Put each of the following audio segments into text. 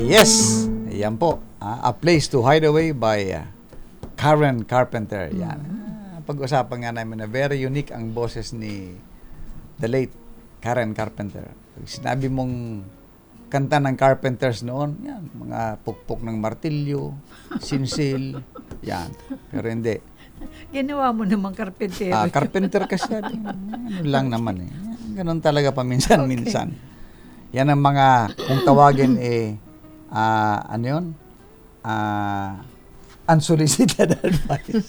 Yes, yan po. A Place to Hide Away by Karen Carpenter. Yan. Pag-usapan nga namin na very unique ang boses ni the late Karen Carpenter. Pag sinabi mong kanta ng Carpenters noon, yan, mga pukpok ng martilyo, sinsil, yan. Pero hindi. Ginawa mo namang karpentero. Carpenter kasi yan. Ano lang naman eh. Ganun talaga paminsan-minsan. Yan ang mga, kung tawagin ano yun? Unsolicited advice.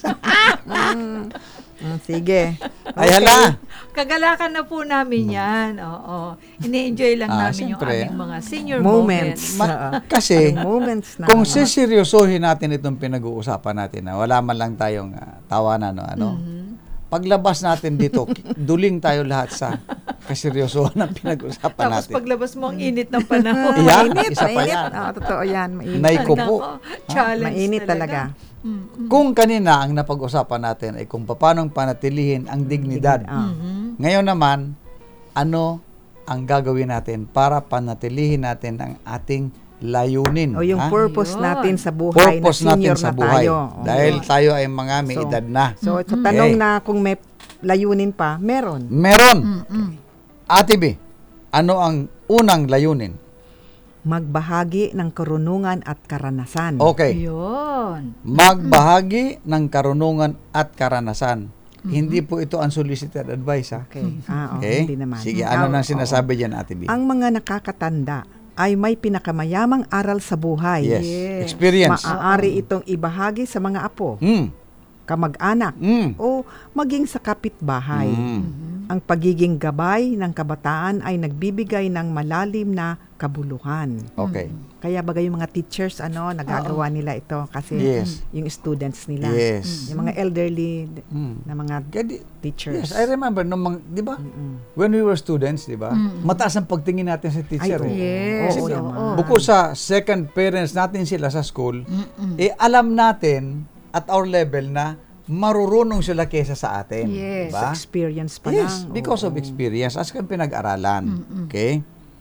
Sige. Ay, hala! Kagalakan na po namin yan. Oo. Ini-enjoy lang namin yung siyempre. aming mga senior Moments. moments. Kasi, Moments na. kung siseryosohin natin itong pinag-uusapan natin, na wala man lang tayong tawanan, paglabas natin dito, duling tayo lahat sa kaseryosohan ng pinag-uusapan Tapos natin. paglabas mo ang init ng panahon. Yan, mainit, isa pa mainit. yan. Totoo yan. Mainit. Naiko po. Nako, challenge Mainit talaga. Kung kanina ang napag-usapan natin ay kung paano panatilihin ang dignidad. Ngayon naman, ano ang gagawin natin para panatilihin natin ang ating layunin? O yung purpose Yun. natin sa buhay Purpose na senior natin sa na buhay. tayo. Dahil tayo ay mga may edad na. So, sa tanong na kung may layunin pa, meron. Meron. Ate B, ano ang unang layunin? Magbahagi ng karunungan at karanasan. Okay. Yun. Magbahagi ng karunungan at karanasan. Hindi po ito unsolicited advice, ha? Okay. Okay? Hindi naman. Sige, ano nang sinasabi dyan, Ate B? Ang mga nakakatanda ay may pinakamayamang aral sa buhay. Yes. Yes. Experience. Maaari itong ibahagi sa mga apo, kamag-anak, o maging sa kapitbahay. Ang pagiging gabay ng kabataan ay nagbibigay ng malalim na kabuluhan. Okay. Kaya bagay yung mga teachers, nagagawa nila ito kasi Yes. yung students nila. Yes. Yung mga elderly na mga Kaya teachers. Yes, I remember nung di ba? When we were students, di ba? Mataas ang pagtingin natin sa teacher. Ay, oo. Yes. Oo, Oo. naman. Bukod sa second parents natin sila sa school, alam natin at our level na marurunong sila kesa sa atin. Yes. Diba? Experience pa Yes, lang. because Oo. of experience. As kang pinag-aralan. Okay?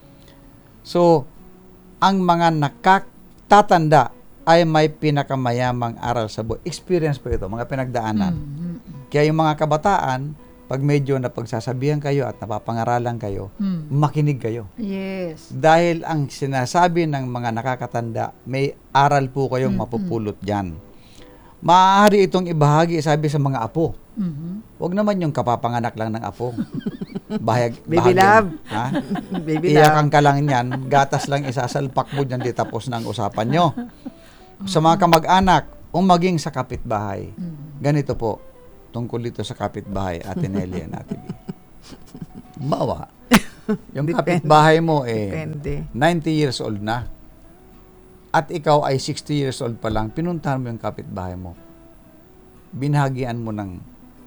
So, ang mga nakatatanda ay may pinakamayamang aral sa buhay. Experience po ito, mga pinagdaanan. Kaya yung mga kabataan, pag medyo napagsasabihan kayo at napapangaralan kayo, makinig kayo. Yes. Dahil ang sinasabi ng mga nakakatanda, may aral po kayong mapupulot dyan. Maaari itong ibahagi, sabi sa mga apo. Huwag naman yung kapapanganak lang ng apo. Baby love. Ha? Baby love. Iyakan ka lang yan, gatas lang isasalpak mo dyan, di tapos na ang usapan nyo. Sa mga kamag-anak, o maging sa kapitbahay. Ganito po, tungkol dito sa kapitbahay, Ate Nelly and Ate B. Bawa. Yung kapitbahay mo Depende. 90 years old na. At ikaw ay 60 years old pa lang, pinuntahan mo yung kapitbahay mo. Binahagian mo ng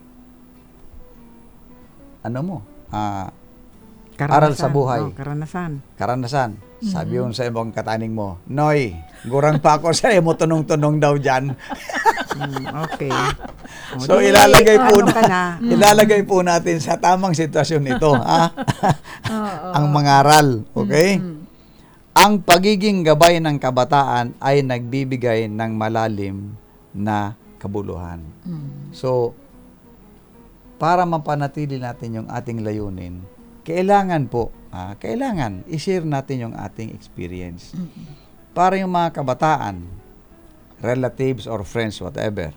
aral sa buhay. Karanasan. Karanasan. Sabi yun sa ibang kataning mo, Noy, gurang pa ako sa mo tunong-tunong daw dyan. Okay. So ilalagay po ilalagay po natin sa tamang sitwasyon ito, ang mangaral, okay? Ang pagiging gabay ng kabataan ay nagbibigay ng malalim na kabuluhan. So, para mapanatili natin yung ating layunin, kailangan i-share natin yung ating experience. Para yung mga kabataan, relatives or friends, whatever,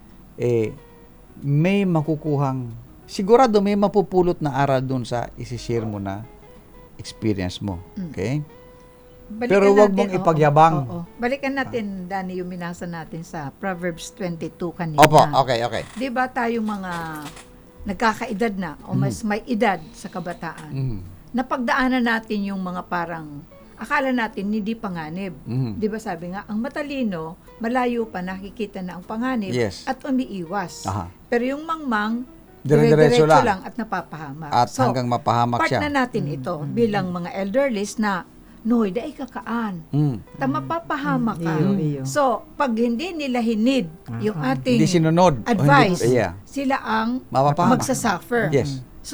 may makukuhang, sigurado may mapupulot na aral dun sa isi-share mo na experience mo. Okay? Pero wag mong ipagyabang. Balikan natin, Danny, yung minasa natin sa Proverbs 22 kanina. Opo, okay. Di ba tayong mga nagkakaedad na o mas may edad sa kabataan, napagdaanan natin yung mga parang akala natin hindi panganib. Di ba sabi nga, ang matalino, malayo pa nakikita na ang panganib at umiiwas. Pero yung mangmang, dire-diretso lang at napapahamak. At hanggang mapahamak siya. Part na natin ito bilang mga elderlies na Noy, dahil kakaan. Mapapahama ka. So, pag hindi nila hinid yung ating hindi sinunod, advice, hindi, sila ang mapapahama. magsasuffer. Yes. So,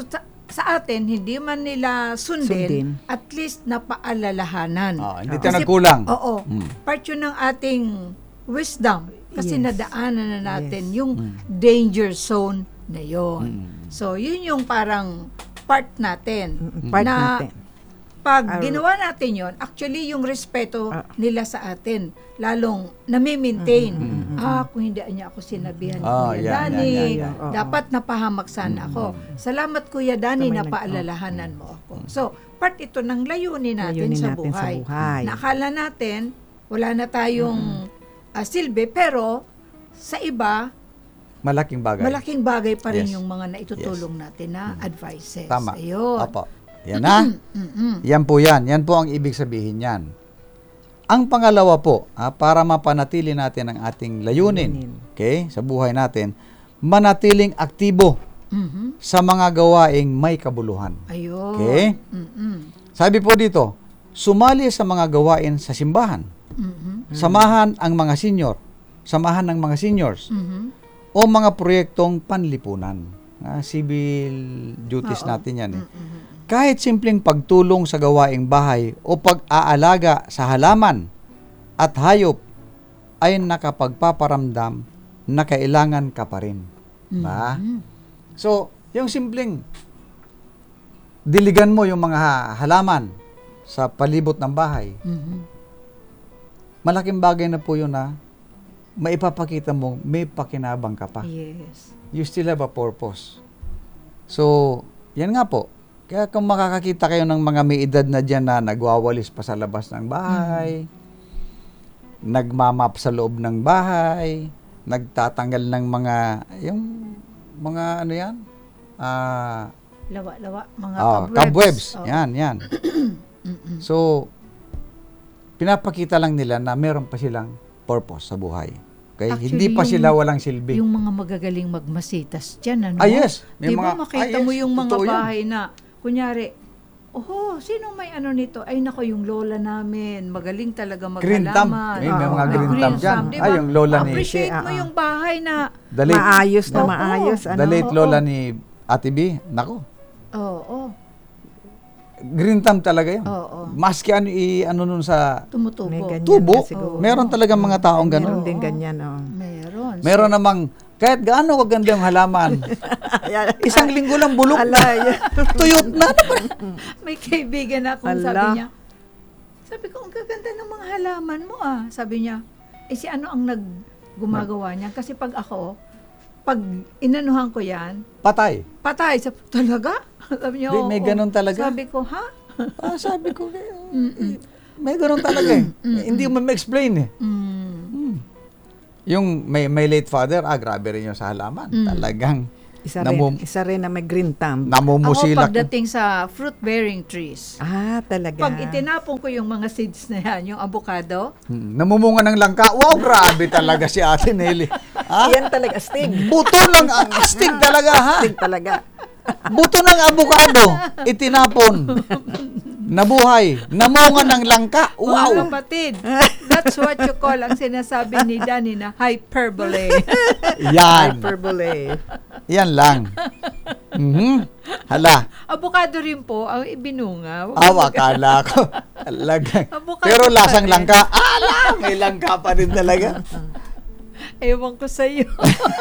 sa atin, hindi man nila sundin. At least napaalalahanan. Hindi tayo nagkulang. Oo. Part yun ng ating wisdom. Kasi Yes. nadaanan na natin yung danger zone na yun. So, yun yung parang part natin. Part na natin. pag ginawa natin yon, actually yung respeto nila sa atin, lalong nami-maintain. Kung hindi niya ako sinabihan ni Kuya yan, Danny, yan. Oo. dapat napahamak sana ako. Salamat Kuya Danny, Kamay napaalalahanan mo ako. So, part ito ng layunin natin, Layunin sa, natin sa buhay. buhay. Nakala natin, wala na tayong silbi, pero sa iba, Malaking bagay. malaking bagay pa rin Yes. yung mga naitutulong natin na advices. Tama. Ayun. Opo. Yan na. Yan po yan. Yan po ang ibig sabihin yan. Ang pangalawa po, para mapanatili natin ang ating layunin, okay, sa buhay natin, manatiling aktibo sa mga gawaing may kabuluhan. Ayun. Okay? Sabi po dito, sumali sa mga gawain sa simbahan. Samahan ang mga senior. Samahan ng mga seniors. O mga proyektong panlipunan. Civil duties natin yan eh. Kahit simpleng pagtulong sa gawaing bahay o pag-aalaga sa halaman at hayop ay nakapagpaparamdam na kailangan ka pa rin. Ba? So, yung simpleng diligan mo yung mga halaman sa palibot ng bahay, malaking bagay na po yun na maipapakita mo may pakinabang ka pa. Yes. You still have a purpose. So, yan nga po. Kaya kung makakakita kayo ng mga may edad na dyan na nagwawalis pa sa labas ng bahay, nagmamap sa loob ng bahay, nagtatanggal ng mga, yung mga ano yan? Lawa-lawa, mga cobwebs. Oh. Yan. So, pinapakita lang nila na meron pa silang purpose sa buhay. Okay? Actually, Hindi pa sila walang silbi. Yung mga magagaling magmasitas dyan, ano? Yes. Di ba makita mo yung mga Totoo yan. bahay na, kunyari, sino may ano nito? Ay, nako, yung lola namin. Magaling talaga Green thumb. maghalaman. May mga May green thumb dyan. diba? Ay, yung lola ni... Appreciate mo yung bahay na, The late, Maayos na Oo. maayos. the late Oo. lola ni Ate B. Nako. Green thumb talaga yun. Oo. Maski ano nun sa Tumutubo. May ganyan tubo, na siguro. meron talagang mga taong Meron ganun. din ganyan. Meron. Meron namang, kahit gaano kaganda yung halaman, isang linggo lang bulok na. Tuyot na. May kaibigan akong Ala. sabi ko, ang gaganda ng mga halaman mo Sabi niya, si ano ang gumagawa niya? Kasi pag inanuhan ko yan, Patay. patay. Talaga? Sabi niya, Di, may "Oo." ganun talaga. Sabi ko, ha? Sabi ko, may ganun talaga eh. Hindi mo ma-explain eh. Yung may late father, grabe rin yung sa halaman. Talagang Isa rin na may green thumb. Ako namumusilak. pagdating sa fruit-bearing trees, Talaga. pag itinapon ko yung mga seeds na yan, yung avocado, Namumunga ng langka. Wow, grabe talaga si Ate Nelly. Yan talaga, astig. Buto ng astig talaga, ha? Astig talaga. Buto ng avocado, itinapon. Nabuhay. Namunga ng langka. mga Wow. kapatid, that's what you call ang sinasabi ni Danny na hyperbole. Yan. Hyperbole. Yan lang. Hala. Avocado rin po ang ibinunga. Akala ko. Talaga. Avocado Pero pa lasang rin. langka. May langka pa rin talaga. Ewan ko sa iyo.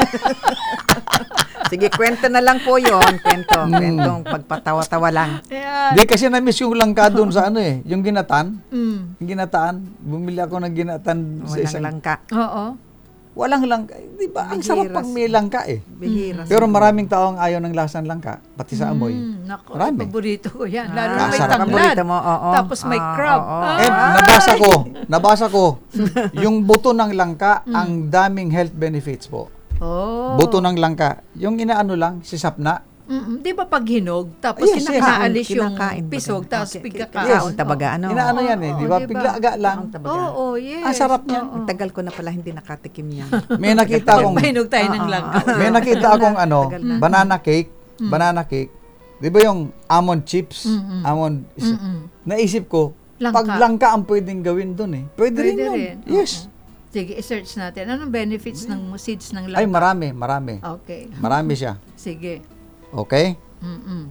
Sige, kwento na lang po yun. Kwentong pagpatawa-tawa lang. Ayan. Di kasi na-miss yung langka doon sa ano eh. Yung ginatan. Mm. Yung ginataan. Bumili ako ng ginatan sa Walang isang... langka. Oo. Walang langka. Di ba? Ang sarap Bihiras. pag may langka eh. Bihira. Pero maraming taong ayaw ng lasang langka. Pati sa amoy. Nako, Marami. paborito ko yan. Lalo Ah, may sarap. tanglad. Paborito mo, oo. Tapos may crab. oo. And nabasa ko, yung buto ng langka, ang daming health benefits po. Oh. Buto ng langka. Yung inaano lang, sisapna. Di ba pag hinog, tapos Yes, yes. kinakaalis yung Kinakain ba pisog, ganun? tapos Okay, pigkakaon. Kaon tabaga, ano? Inaano yan eh, di ba? diba? Pigla-aga lang. Oo, yes. Ang sarap niyan. Oo. Ang tagal ko na pala hindi nakatikim niyan. May nakita akong, Pahinog tayo ng langka. may nakita akong Tagal na. banana cake. Di ba yung almond chips? Almond, naisip ko, Langka. pag langka ang pwedeng gawin doon eh. Pwede rin yun. Yes. Oo. Sige, i-search natin. Anong benefits ng seeds ng langka? Ay, marami. Okay. Marami siya. Sige. Okay?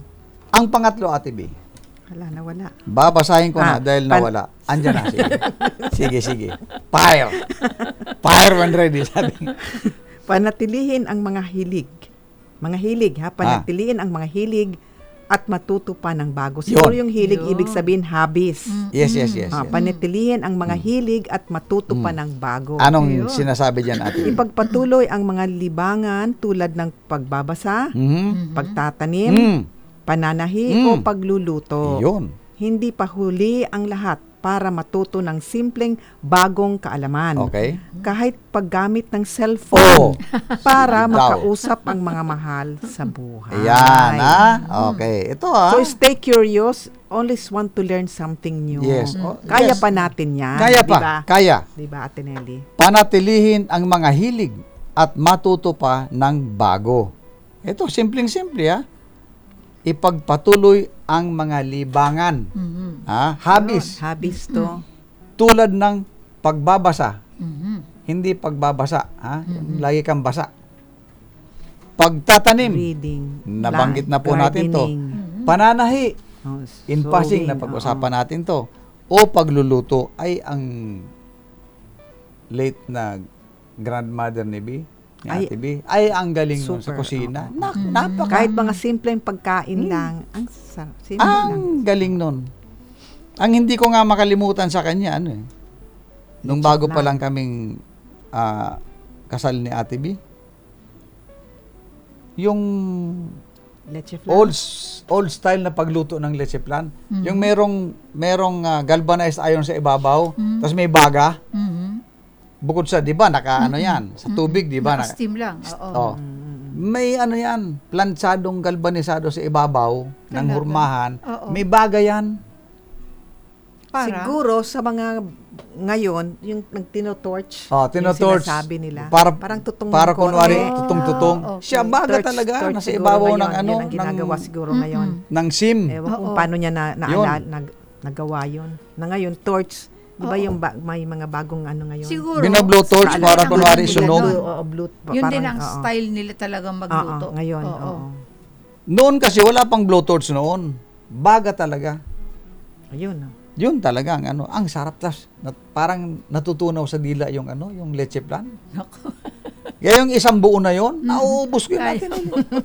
Ang pangatlo, Ate B. Wala. Babasahin ko na dahil nawala. Andiyan na. Sige. Fire. Fire when ready, sabi. Panatilihin ang mga hilig. Mga hilig, ha? Panatilihin ang mga hilig at matuto pa ng bago. Siguro yung hilig, ibig sabihin, hobbies. Yes. Panatilihin ang mga hilig at matuto pa ng bago. Anong sinasabi diyan, Ate B? Ipagpatuloy ang mga libangan tulad ng pagbabasa, pagtatanim, pananahi o pagluluto. Yun. Hindi pa huli ang lahat para matuto ng simpleng bagong kaalaman. Okay. Kahit paggamit ng cellphone para Sige daw. makausap ang mga mahal sa buhay. Ayan, Okay. Ito, So stay curious, always want to learn something new. Yes. Kaya Yes. pa natin yan. Kaya pa. Diba? Kaya. Diba, Ate Nelly? Panatilihin ang mga hilig at matuto pa ng bago. Ito, simpleng-simple, Ipagpatuloy ang mga libangan. Hobbies. Hobbies to. Tulad ng pagbabasa. Hindi pagbabasa. Yung lagi kang basa. Pagtatanim. Reading. Nabanggit na po natin to. gardening. Pananahi. In Sewing, passing, napag-usapan natin to. O pagluluto ay ang late na grandmother ni B, ni Ate B, ay ang galing nun sa Super, kusina. oo. Napaka. Kahit mga simpleng pagkain lang, ang simple lang. Ang galing nun. Ang hindi ko nga makalimutan sa kanya, nung bago pa lang kaming kasal ni Ate B, yung Leche flan. old style na pagluto ng leche flan, yung merong galvanized iron sa ibabaw, tapos may baga, bukod sa, di ba, yan, sa tubig, di ba? Naka-steam lang. Oo. May yan, plansadong galvanisado sa ibabaw ng Talaga? hurmahan. Oo. May baga yan. Para? Siguro sa mga ngayon, yung nagtino-torch, Tino-torch. yung sinasabi nila. Parang tutong para kunwari, Oh, tutong-tutong. okay. Siya baga talaga, torch nasa siguro ibabaw ngayon. ng Yun ang ginagawa siguro ngayon. ng SIM. Ewan kung Oo. paano niya Yun. nagawa yun. Na ngayon, torch, di ba Oo. yung may mga bagong ano ngayon? Siguro. Binablow torch Sa para alaala kunwari nila, sunog. Oo, Yun din parang, ang style nila talagang magluto. Ngayon, Oo. oo. Noon kasi wala pang blowtorch noon. Baga talaga. Ayun. Yun talaga ang sarap, tas parang natutunaw sa dila yung yung leche flan. Nako. Kaya yung isang buo na yon, nauubos ko yun Kaya. natin.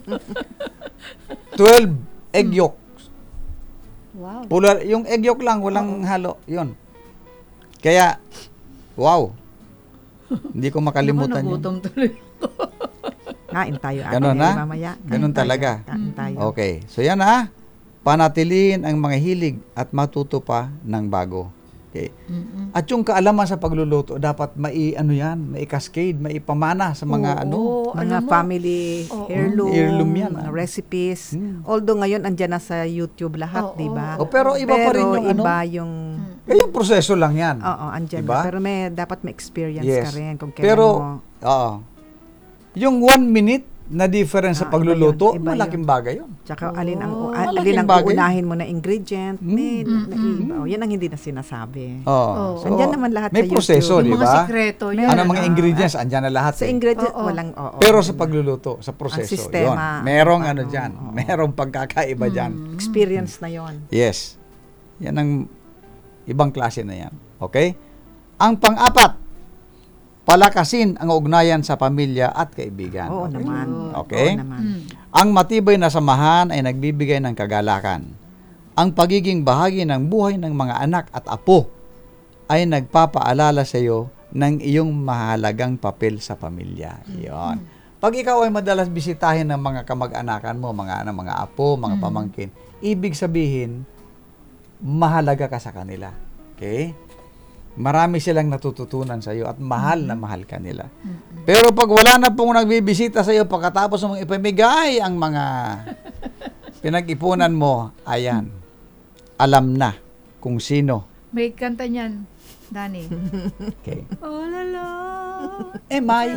12 egg yolks. Wow. Yung egg yolk lang, walang halo. Yun. Kaya, wow. Hindi ko makalimutan yun. Nagutom tuloy. Kain tayo. Ate Ganun, Nelly, ha? mamaya. Ganun Kain tayo. talaga. Kain tayo. Okay. So yan panatilihin ang mga hilig at matuto pa ng bago. Okay. At yung kaalaman sa pagluluto, dapat mai-cascade, maipamana sa mga Oo, Mga alam mo, family Oo. Heirloom yan, mga recipes. Although ngayon andyan na sa YouTube lahat, Oo. di ba? pero iba pa rin yung iba yung yung proseso lang yan. oo, andyan Diba? na. Pero dapat may experience Yes. ka rin kung kailan Pero, mo. yung 1 minute na difference sa pagluluto, iba yun. malaking bagay yun. Tsaka alin ang malaking bagay. uunahin mo na ingredient, may naiba. Yan ang hindi na sinasabi. Oo. Oo. Andyan naman lahat may sa proseso, YouTube. di Yung mga ba? sikreto. Meron. Yun. Ano mga ingredients, andyan na lahat. Sa eh. ingredient, Oo. walang oo. Pero sa pagluluto, sa proseso, Ang sistema, yun. Merong ano, dyan. oo. Merong pagkakaiba dyan. Experience na yon. Yes. Yan ang ibang klase na yan. Okay? Ang pang-apat, palakasin ang ugnayan sa pamilya at kaibigan. Oo Okay? naman. Okay? Oo naman. Ang matibay na samahan ay nagbibigay ng kagalakan. Ang pagiging bahagi ng buhay ng mga anak at apo ay nagpapaalala sa iyo ng iyong mahalagang papel sa pamilya. Iyon. Pag ikaw ay madalas bisitahin ng mga kamag-anakan mo, mga apo, mga pamangkin, ibig sabihin, mahalaga ka sa kanila. Okay? Marami silang natututunan sa iyo at mahal na mahal ka nila. Pero pag wala na pong nagbibisita sa iyo pagkatapos mong ipamigay ang mga pinag-ipunan mo, ayan, alam na kung sino. May kanta niyan, Dani. Okay. Oh, lala. Emay.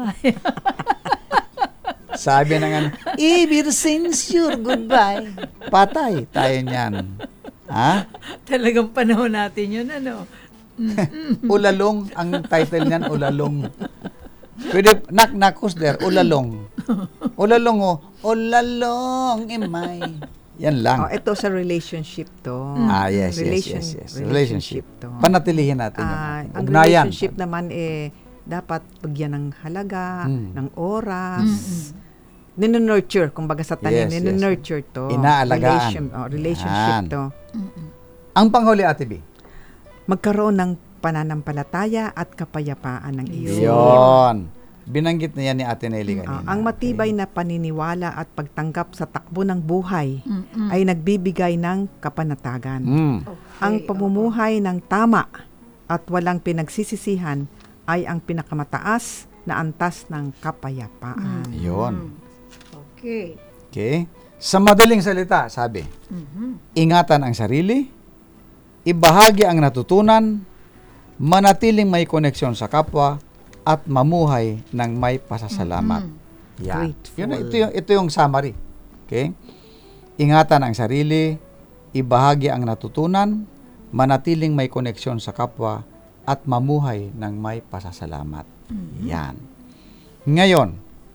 Sabi ng ever since your goodbye. Patay tayo niyan. Ha? Talagang panahon natin yun, ano? Ulalong, ang title niyan, Ulalong. Pwede, knock, who's there? Ulalong. Ulalong, Ulalong, emay. Yan lang. Ito sa relationship to. Yes. Relationship to. Panatilihin natin yung Ang ugnayan. relationship naman dapat bigyan ng halaga, ng oras. Nino-nurture, kumbaga sa tanim, Yes, nino-nurture to. Inaalagaan. Relationship Yan. to. Ang panghuli, Ate B. Magkaroon ng pananampalataya at kapayapaan ng isip. Yun. Binanggit na yan ni Ate Nelly kanina. Ang matibay na paniniwala at pagtanggap sa takbo ng buhay ay nagbibigay ng kapanatagan. Ang pamumuhay ng tama at walang pinagsisisihan ay ang pinakamataas na antas ng kapayapaan. Yun. Okay. Okay? Sa madaling salita, sabi, ingatan ang sarili, ibahagi ang natutunan, manatiling may koneksyon sa kapwa, at mamuhay ng may pasasalamat. Yan. Grateful. Ito yung summary. Okay? Ingatan ang sarili, ibahagi ang natutunan, manatiling may koneksyon sa kapwa, at mamuhay ng may pasasalamat. Yan. Ngayon,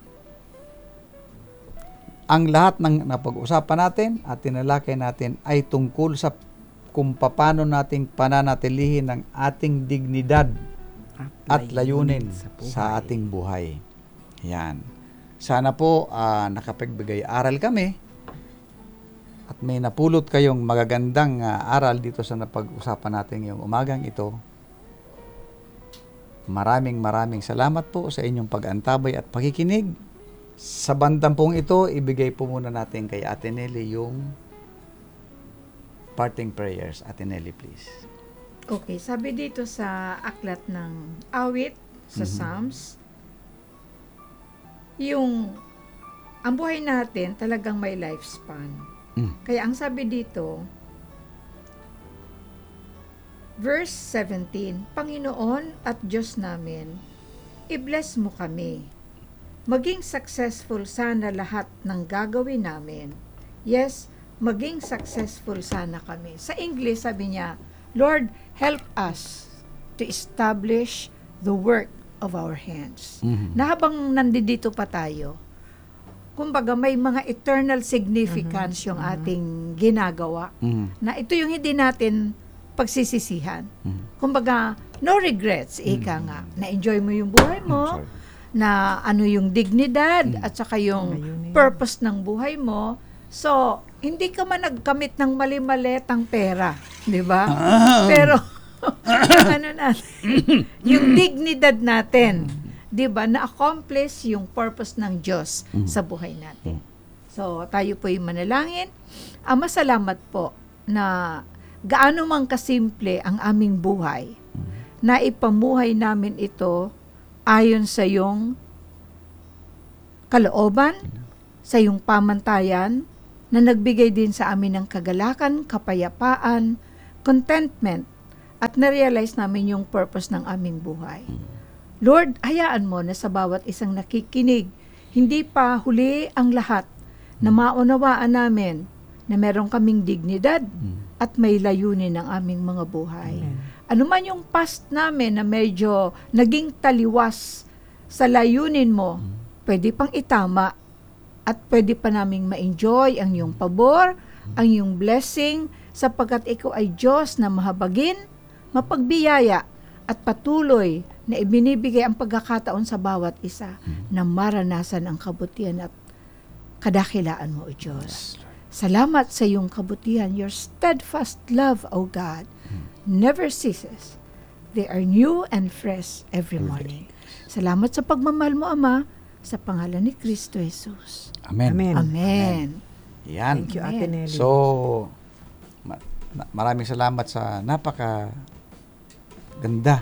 ang lahat ng napag-usapan natin at tinalakay natin ay tungkol sa kung paano nating pananatilihin ang ating dignidad at layunin sa ating buhay. Yan. Sana po nakapagbigay aral kami at may napulot kayong magagandang aral dito sa napag-usapan natin yung umagang ito. Maraming salamat po sa inyong pag-antabay at pakikinig. Sa bandang pong ito, ibigay po muna natin kay Ate Nelly yung parting prayers. Ate Nelly, please. Okay, sabi dito sa aklat ng awit sa Psalms, ang buhay natin talagang may lifespan. Kaya ang sabi dito, verse 17, Panginoon at Diyos namin, i-bless mo kami. Maging successful sana lahat ng gagawin namin. Yes, maging successful sana kami. Sa English, sabi niya, Lord, help us to establish the work of our hands. Na habang nandito pa tayo, kumbaga may mga eternal significance yung ating ginagawa, na ito yung hindi natin pagsisisihan. Kumbaga, no regrets, ika nga. Na-enjoy mo yung buhay mo, na ano yung dignidad, at saka yung purpose ng buhay mo. So, hindi ka man nagkamit ng mali-malitang pera, di ba? Pero, ano natin, yung dignidad natin, di ba, na-accomplish yung purpose ng Diyos sa buhay natin. So, tayo po'y manalangin. Ama, salamat po na gaano mang kasimple ang aming buhay, na ipamuhay namin ito ayon sa iyong kalooban, sa iyong pamantayan, na nagbigay din sa amin ng kagalakan, kapayapaan, contentment, at na-realize namin yung purpose ng aming buhay. Lord, hayaan mo na sa bawat isang nakikinig, hindi pa huli ang lahat, na maunawaan namin na meron kaming dignidad at may layunin ng aming mga buhay. Ano man yung past namin na medyo naging taliwas sa layunin mo, pwede pang itama at pwede pa naming ma-enjoy ang iyong pabor, ang iyong blessing, sapagkat ikaw ay Diyos na mahabagin, mapagbiyaya, at patuloy na ibinibigay ang pagkakataon sa bawat isa na maranasan ang kabutihan at kadakilaan mo, O Diyos. Salamat sa iyong kabutihan. Your steadfast love, O God, never ceases. They are new and fresh every morning. Salamat sa pagmamahal mo, Ama, sa pangalan ni Kristo Jesus. Amen. Amen. Yan. Thank you, Ate Nelly. So, maraming salamat sa napaka ganda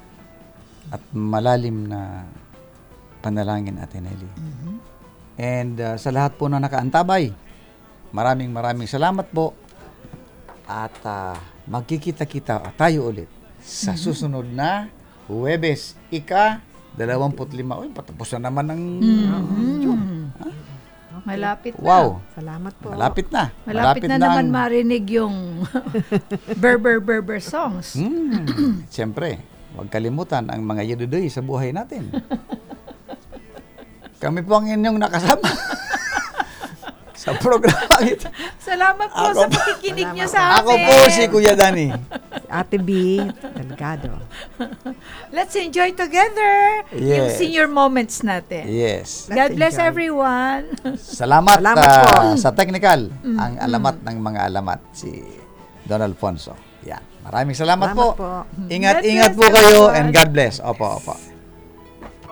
at malalim na panalangin, Ate Nelly. And sa lahat po na nakaantabay, maraming salamat po. At magkikita-kita tayo ulit sa susunod na Huwebes, ika-25. Uy, patapos na naman ng June. Malapit na. Wow. Salamat po. Malapit na. Malapit na naman marinig yung berber songs. Siyempre, huwag kalimutan ang mga yududoy sa buhay natin. Kami po ang inyong nakasama. sa programa ito. Salamat po Ako- sa pakikinig niyo sa Ako amin. po si Kuya Danny. Ate B. Delgado. Let's enjoy together yung Yes. senior moments natin. Yes. God bless enjoy. everyone. Salamat, Salamat po. sa technical. Ang alamat ng mga alamat, si Don Alfonso. Yan. Maraming salamat, Salamat po. po. Ingat, God ingat bless po kayo everyone. and God bless. Opo, opo.